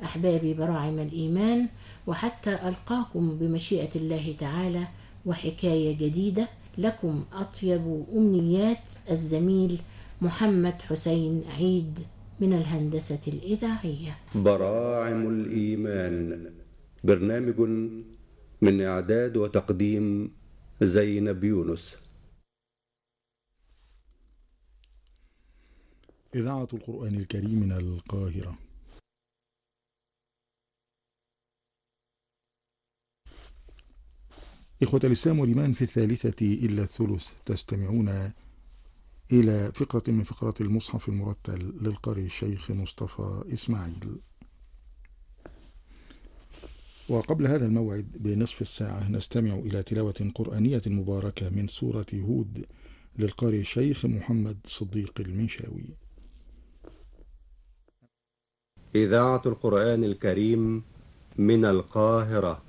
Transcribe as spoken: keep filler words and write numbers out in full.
أحبابي براعم الإيمان، وحتى ألقاكم بمشيئة الله تعالى وحكاية جديدة، لكم أطيب أمنيات الزميل محمد حسين عيد من الهندسة الإذاعية. براعم الإيمان، برنامج من إعداد وتقديم زينب يونس. إذاعة القرآن الكريم من القاهرة. إخوة الإسلام والإيمان، في الثالثة إلا الثلث تستمعون إلى فقرة من فقرات المصحف المرتل للقارئ الشيخ مصطفى إسماعيل. وقبل هذا الموعد بنصف الساعة نستمع إلى تلاوة قرآنية مباركة من سورة هود للقارئ الشيخ محمد صديق المنشاوي. إذاعة القرآن الكريم من القاهرة.